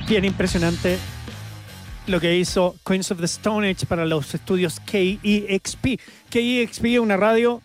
Bien impresionante lo que hizo Queens of the Stone Age para los estudios KEXP. KEXP es una radio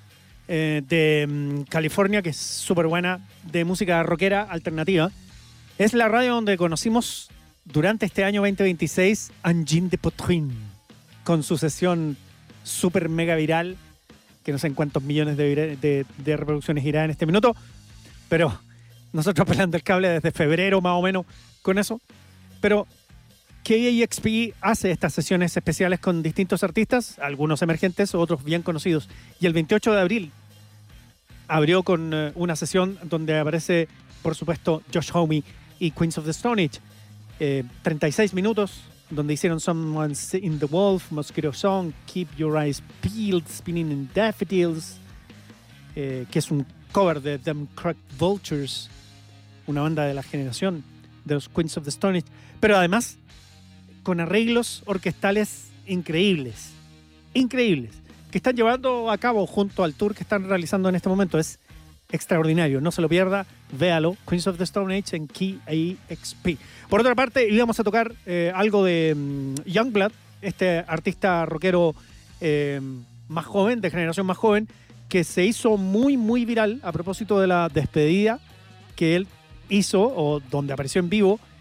de California que es súper buena, de música rockera alternativa. Es la radio donde conocimos durante este año 2026 Angine de Potrin, con su sesión súper mega viral, que no sé en cuántos millones de reproducciones irá en este minuto, pero nosotros pelando el cable desde febrero más o menos con eso. Pero KEXP hace estas sesiones especiales con distintos artistas, algunos emergentes, otros bien conocidos. Y el 28 de abril abrió con una sesión donde aparece, por supuesto, Josh Homme y Queens of the Stone Age. 36 minutos, donde hicieron Someone's in the Wolf, Mosquito Song, Keep Your Eyes Peeled, Spinning in Daffodils, que es un cover de Them Cracked Vultures, una banda de la generación de los Queens of the Stone Age, pero además con arreglos orquestales increíbles, que están llevando a cabo junto al tour que están realizando en este momento. Es extraordinario, no se lo pierda, véalo, Queens of the Stone Age en KEXP. Por otra parte, íbamos a tocar algo de Youngblood, este artista rockero más joven, de generación más joven, que se hizo muy, muy viral a propósito de la despedida que él hizo, o donde apareció en vivo,